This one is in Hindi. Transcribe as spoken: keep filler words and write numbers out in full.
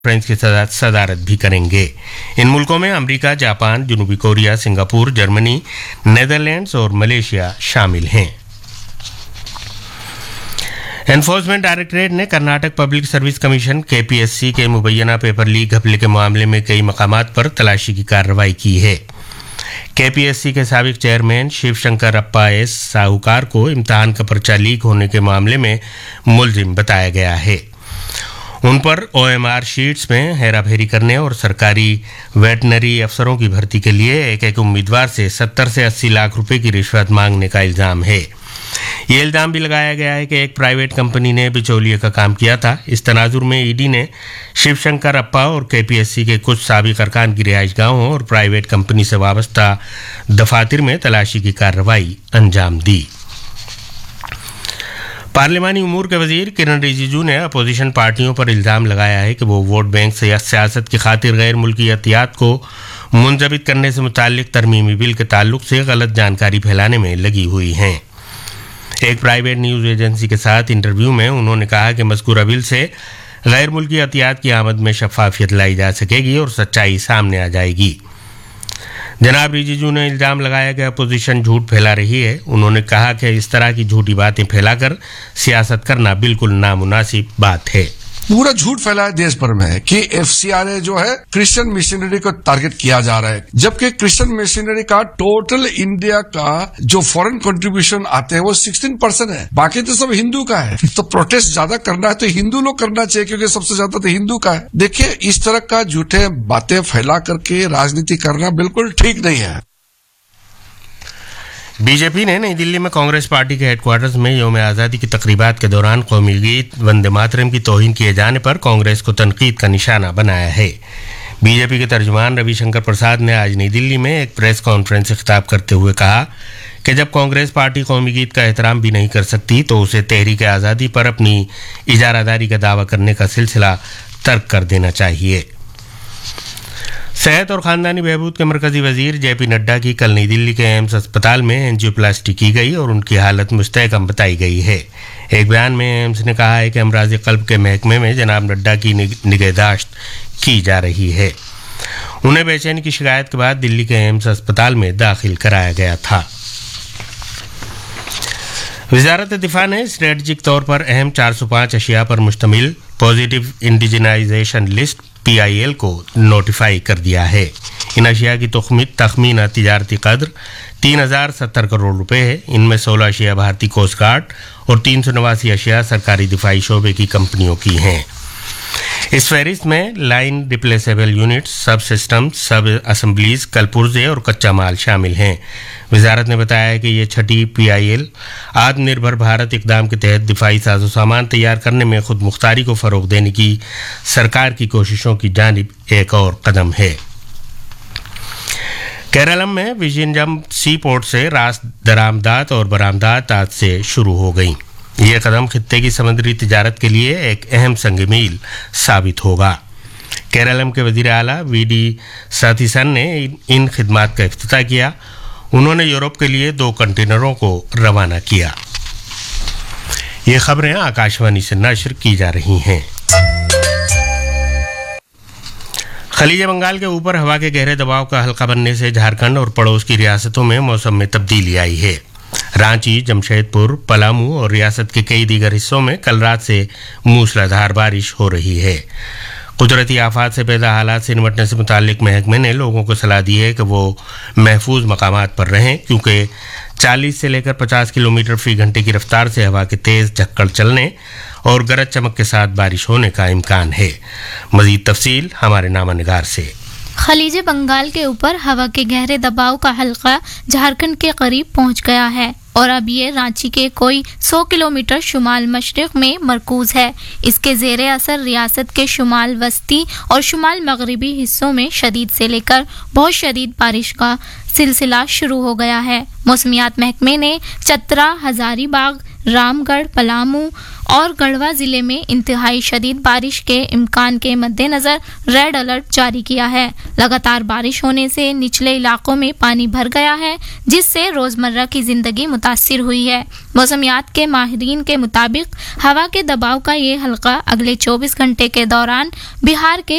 फ्रेंच की सदारत भी करेंगे। इन मुल्कों में अमेरिका, जापान, जनूबी कोरिया, सिंगापुर, जर्मनी, नेदरलैंड्स और मलेशिया शामिल हैं। एनफोर्समेंट डायरेक्टरेट ने कर्नाटक पब्लिक सर्विस कमीशन के पी एस सी के मुबैना पेपर लीक घपले के मामले में कई मकामात पर तलाशी की कार्रवाई की है। के पी एस सी के साबिक चेयरमैन शिव शंकर अप्पा एस साहूकार को इम्तिहान का पर्चा लीक होने के मामले में मुलजिम बताया गया है। उन पर ओ एम आर शीट्स में हेराफेरी करने और सरकारी वेटनरी अफसरों की भर्ती के लिए एक एक उम्मीदवार से सत्तर से अस्सी लाख रुपए की रिश्वत मांगने का इल्जाम है। ये इल्जाम भी लगाया गया है कि एक प्राइवेट कंपनी ने बिचौलिए का काम किया था। इस तनाजुर में ईडी ने शिवशंकर अप्पा और के पी एस सी के कुछ साबिक अरकान की रिहाइशगाहों और प्राइवेट कंपनी से वाबस्ता दफातर में तलाशी की कार्रवाई अंजाम दी। पार्लिमानी उमूर के वजीर किरण रिजिजू ने अपोजिशन पार्टियों पर इल्जाम लगाया है कि वो वोट बैंक से या सियासत की खातिर गैर मुल्की अहतियात को मुंजबित करने से मुताल्लिक तरमीमी बिल के ताल्लुक से गलत जानकारी फैलाने में लगी हुई हैं। एक प्राइवेट न्यूज़ एजेंसी के साथ इंटरव्यू में उन्होंने कहा कि मज़कूरा बिल से गैर मुल्की अहतियात की आमद में शफाफियत लाई जा सकेगी और सच्चाई सामने आ जाएगी। जनाब रिजिजू ने इल्जाम लगाया कि अपोजिशन झूठ फैला रही है। उन्होंने कहा कि इस तरह की झूठी बातें फैलाकर सियासत करना बिल्कुल नामुनासिब बात है। पूरा झूठ फैलाया देश भर में कि एफ सी आर ए जो है क्रिश्चियन मिशनरी को टारगेट किया जा रहा है, जबकि क्रिश्चियन मिशनरी का टोटल इंडिया का जो फॉरेन कंट्रीब्यूशन आते हैं वो सोलह परसेंट है, बाकी तो सब हिंदू का है। तो प्रोटेस्ट ज्यादा करना है तो हिंदू लोग करना चाहिए, क्योंकि सबसे ज्यादा तो हिंदू का है। देखिए, इस तरह का झूठे बातें फैला करके राजनीति करना बिल्कुल ठीक नहीं है। बीजेपी ने नई दिल्ली में कांग्रेस पार्टी के हेडक्वार्टर्स में यौम आज़ादी की तकरीबात के दौरान कौमी गीत वंदे मातरम की तौहीन किए जाने पर कांग्रेस को तनकीद का निशाना बनाया है। बीजेपी के तर्जुमान रविशंकर प्रसाद ने आज नई दिल्ली में एक प्रेस कॉन्फ्रेंस से खिताब करते हुए कहा कि जब कांग्रेस पार्टी कौमी गीत का एहतराम भी नहीं कर सकती तो उसे तहरीक आज़ादी पर अपनी इजारादारी का दावा करने का सिलसिला तर्क कर देना चाहिए। सेहत और खानदानी बहबूद के मरकजी वजीर जे पी नड्डा की कल नई दिल्ली के एम्स अस्पताल में एंजियोप्लास्टी की गई और उनकी हालत मुस्तहकम बताई गई है। एक बयान में एम्स ने कहा है कि अमराज कल्ब के महकमे में जनाब नड्डा की निगहदाश्त की जा रही है। उन्हें बेचैनी की शिकायत के बाद दिल्ली के एम्स अस्पताल में दाखिल कराया गया था। वजारत दिफा ने स्ट्रेटजिक तौर पर अहम चार सौ पाँच अशिया पर मुश्तमिल positive indigenisation list P I L को नोटिफाई कर दिया है। इन अशिया की तखमीना तिजारती कद्र तीन हजार सत्तर करोड़ रुपए है। इनमें सोलह अशिया भारतीय कोस्ट गार्ड और तीन सौ नवासी अशिया सरकारी दिफाई शोबे की कंपनियों की हैं। इस फहरिस्त में लाइन रिप्लेसेबल यूनिट्स, सब सिस्टम, सब असम्बलीज, कलपुर्जे और कच्चा माल शामिल हैं। वजारत ने बताया कि ये छठी पी आई एल आत्मनिर्भर भारत इकदाम के तहत दिफाई साजो सामान तैयार करने में खुद मुख्तारी को फ़रोग देने की सरकार की कोशिशों की जानिब एक और कदम है। केरलम में विजयनगरम सी पोर्ट से रास दरामदात और बरामदात आज से शुरू हो गई। यह कदम खित्ते की समुद्री तिजारत के लिए एक अहम संग मील साबित होगा। केरलम के वजीर आला वी डी सतीसन ने इन खिदमात का इफ्तिताह किया। उन्होंने यूरोप के लिए दो कंटेनरों को रवाना किया। ये खबरें आकाशवाणी से नश्र की जा रही हैं। खलीज बंगाल के ऊपर हवा के गहरे दबाव का हल्का बनने से झारखंड और पड़ोस की रियासतों में मौसम में तब्दीली आई है। रांची, जमशेदपुर, पलामू और रियासत के कई दीगर हिस्सों में कल रात से मूसलाधार बारिश हो रही है। कुदरती आफात से पैदा हालात से निपटने से मुताल्लिक महकमे ने लोगों को सलाह दी है कि वो महफूज मकामात पर रहें, क्योंकि चालीस से लेकर पचास किलोमीटर फी घंटे की रफ्तार से हवा के तेज़ झक्कड़ चलने और गरज चमक के साथ बारिश होने का इम्कान है। मज़ीद तफसील हमारे नामा निगार से। खलीज बंगाल के ऊपर हवा के गहरे दबाव का हल्का झारखंड के करीब पहुंच गया है और अब ये रांची के कोई सौ किलोमीटर शुमाल मशरिक में मरकूज है। इसके ज़ेरे असर रियासत के शुमाल वस्ती और शुमाल मगरिबी हिस्सों में शदीद से लेकर बहुत शदीद बारिश का सिलसिला शुरू हो गया है। मौसमियात महकमे ने चतरा, हजारीबाग, रामगढ़, पलामू और गढ़वा जिले में इंतहाई शदीद बारिश के इम्कान के मद्देनजर रेड अलर्ट जारी किया है। लगातार बारिश होने से निचले इलाकों में पानी भर गया है, जिससे रोजमर्रा की जिंदगी मुतासिर हुई है। मौसमियात के माहिरीन के मुताबिक हवा के दबाव का ये हल्का अगले चौबीस घंटे के दौरान बिहार के